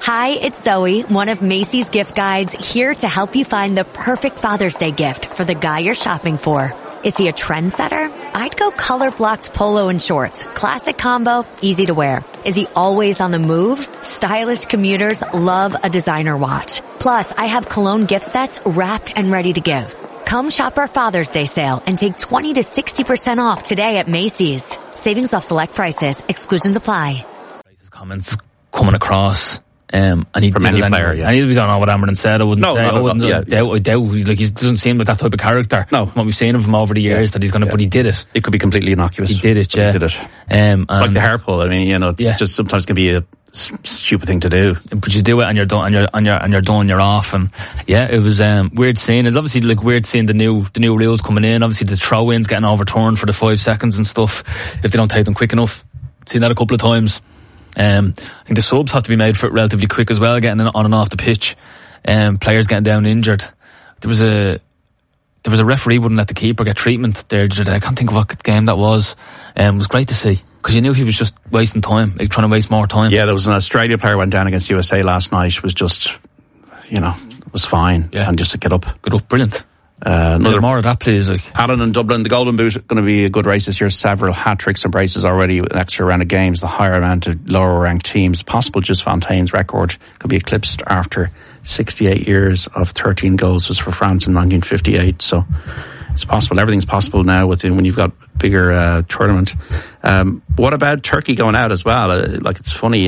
Hi, it's Zoe, one of Macy's gift guides, here to help you find the perfect Father's Day gift for the guy you're shopping for. Is he a trendsetter? I'd go color-blocked polo and shorts. Classic combo, easy to wear. Is he always on the move? Stylish commuters love a designer watch. Plus, I have cologne gift sets wrapped and ready to give. Come shop our Father's Day sale and take 20 to 60% off today at Macy's. Savings off select prices. Exclusions apply. Comments coming across. And he from any player, yeah. And we don't know what Amarin said. I wouldn't say. I doubt. Like, he doesn't seem like that type of character. No. What we've seen of him over the years, that he's going to, but he did it. It could be completely innocuous. He did it, yeah. He did it. It's like the hair pull. I mean, it's just sometimes can be a stupid thing to do. But you do it and you're done, and you're done, you're off. And yeah, it was weird seeing it. Obviously, like, weird seeing the new rules coming in. Obviously, the throw-ins getting overturned for the 5 seconds and stuff if they don't take them quick enough. Seen that a couple of times. I think the subs have to be made for it relatively quick as well, getting on and off the pitch. Players getting down injured. There was a referee wouldn't let the keeper get treatment there. I can't think of what game that was. It was great to see, because you knew he was just wasting time, like trying to waste more time. Yeah, there was an Australia player went down against USA last night. Was just, was fine. Yeah. And just to get up, brilliant. Another more of that, please. Allen and Dublin, the Golden Boot, going to be a good race this year. Several hat-tricks and braces already with an extra round of games. The higher amount of lower-ranked teams. Possible just Fontaine's record could be eclipsed after 68 years of 13 goals was for France in 1958. So it's possible. Everything's possible now when you've got bigger tournament. What about Turkey going out as well? It's funny.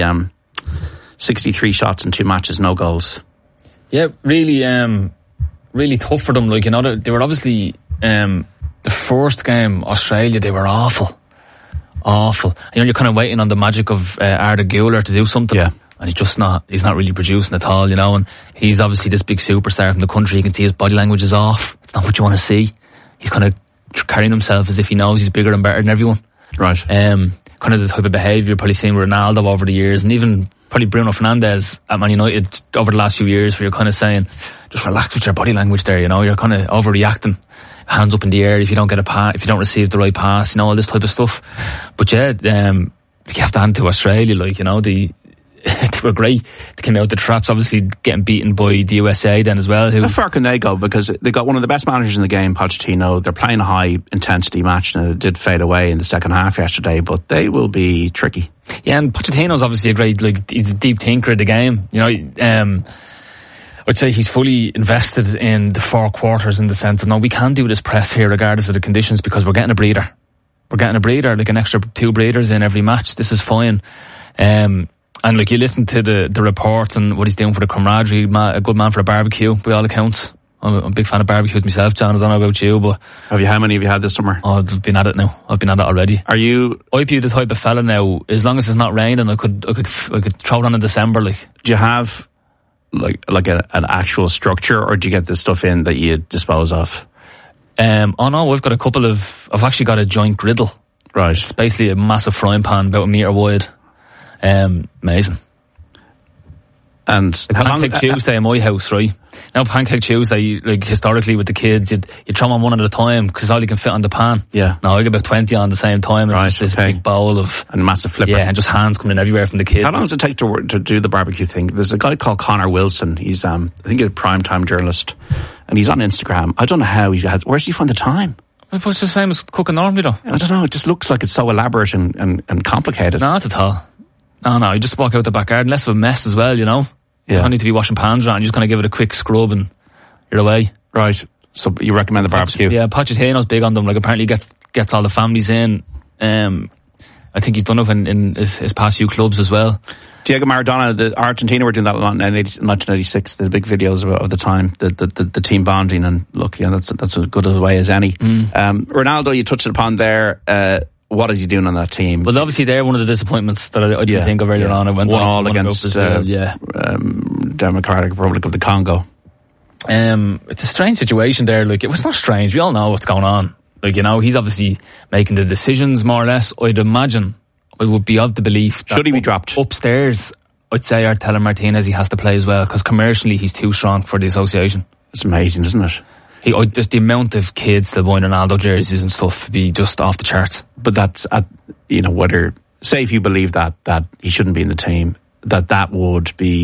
63 shots in 2 matches, no goals. Yeah, really tough for them. They were obviously the first game, Australia, they were awful. You're kind of waiting on the magic of Arda Güler to do something. Yeah. And he's not really producing at all, and he's obviously this big superstar from the country. You can see his body language is off. It's not what you want to see. He's kind of carrying himself as if he knows he's bigger and better than everyone. Right. Kind of the type of behaviour you've probably seen with Ronaldo over the years, and even probably Bruno Fernandes at Man United over the last few years, where you're kind of saying, just relax with your body language there, you're kind of overreacting. Hands up in the air if you don't get a pass, if you don't receive the right pass, all this type of stuff. But yeah, you have to hand to Australia, they were great. They came out the traps, obviously getting beaten by the USA then as well. How far can they go? Because they got one of the best managers in the game, Pochettino. They're playing a high intensity match, and it did fade away in the second half yesterday, but they will be tricky. Yeah, and Pochettino's obviously a great, he's a deep thinker of the game. I'd say he's fully invested in the 4 quarters, in the sense of, we can do this press here regardless of the conditions, because we're getting a breather. Like an extra 2 breathers in every match. This is fine. And you listen to the reports and what he's doing for the camaraderie, a good man for a barbecue, by all accounts. I'm a big fan of barbecues myself, John. I don't know about you, but... How many have you had this summer? Oh, I've been at it now. I've been at it already. I'd be the type of fella now, as long as it's not raining, I could throw it on in December, Do you have, an actual structure, or do you get the stuff in that you dispose of? I've got I've actually got a joint griddle. Right. It's basically a massive frying pan, about 1 metre wide. Amazing. And Pancake Tuesday in my house, right? Now, Pancake Tuesday, historically with the kids, you throw them on one at a time, because it's all you can fit on the pan. Yeah. No, I get about 20 on the same time. Right, it's this big bowl of... And a massive flipper. Yeah, and just hands coming in everywhere from the kids. How long does it take to do the barbecue thing? There's a guy called Connor Wilson. He's, I think he's a primetime journalist. And he's on Instagram. I don't know how where does he find the time? It's the same as cooking normally, though. I don't know. It just looks like it's so elaborate and complicated. No, not at all. No, you just walk out the back garden, less of a mess as well, Yeah. You don't need to be washing pans around. You just kind of give it a quick scrub and you're away. Right. So you recommend the barbecue? Yeah, Pochettino's big on them. Apparently gets all the families in. I think he's done it in his past few clubs as well. Diego Maradona, Argentina were doing that a lot in 1986. The big videos of the time, the team bonding, and look, that's as good a way as any. Ronaldo, you touched upon there. What is he doing on that team? Well, obviously they're one of the disappointments that I didn't think of earlier on. I went 1-1 against Democratic Republic of the Congo. It's a strange situation there. It was not strange. We all know what's going on. He's obviously making the decisions more or less. I'd imagine I would be of the belief that should he be dropped upstairs, I'd say telling Martinez he has to play as well, because commercially he's too strong for the association. It's amazing, isn't it? Just the amount of kids that buy Ronaldo jerseys and stuff would be just off the charts. But that's whether, say if you believe that he shouldn't be in the team, that would be